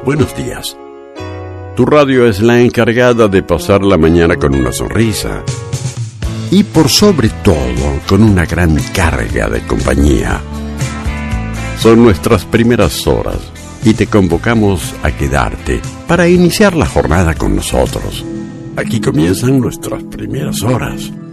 Buenos días. Tu radio es la encargada de pasar la mañana con una sonrisa y por sobre todo con una gran carga de compañía. Son nuestras primeras horas y te convocamos a quedarte para iniciar la jornada con nosotros. Aquí comienzan nuestras primeras horas.